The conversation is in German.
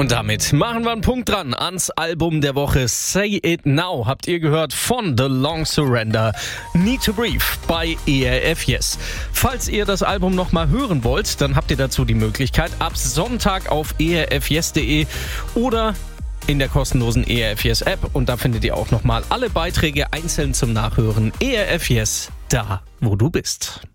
Und damit machen wir einen Punkt dran ans Album der Woche. Say It Now habt ihr gehört von The Long Surrender. Need to Breathe bei ERF Yes. Falls ihr das Album nochmal hören wollt, dann habt ihr dazu die Möglichkeit ab Sonntag auf erfyes.de oder in der kostenlosen ERF Yes App. Und da findet ihr auch nochmal alle Beiträge einzeln zum Nachhören. ERF Yes, da wo du bist.